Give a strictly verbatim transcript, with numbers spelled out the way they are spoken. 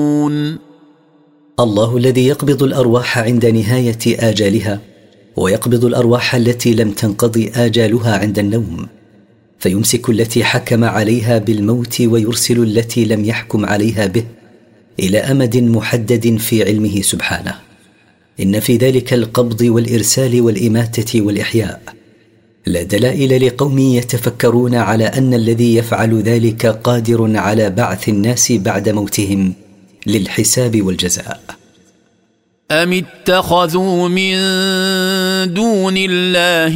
الله الذي يقبض الأرواح عند نهاية آجالها، ويقبض الأرواح التي لم تنقضي آجالها عند النوم، فيمسك التي حكم عليها بالموت ويرسل التي لم يحكم عليها به إلى أمد محدد في علمه سبحانه. إن في ذلك القبض والإرسال والإماتة والإحياء لا دلائل لقوم يتفكرون على أن الذي يفعل ذلك قادر على بعث الناس بعد موتهم للحساب والجزاء. أم اتخذوا من دون الله